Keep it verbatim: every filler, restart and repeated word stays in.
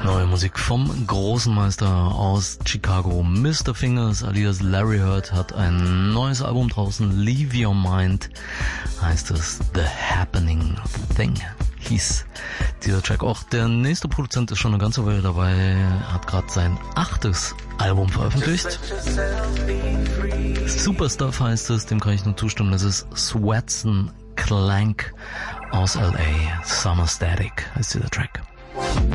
Neue Musik vom großen Meister aus Chicago. Mister Fingers alias Larry Heard hat ein neues Album draußen. Leave Your Mind heißt es. The Happening Thing hieß dieser Track. Auch der nächste Produzent ist schon eine ganze Weile dabei, hat gerade sein achtes Album veröffentlicht. Super Stuff heißt es, dem kann ich nur zustimmen. Das ist Swatson Clank aus L A. Summer Static heißt dieser Track.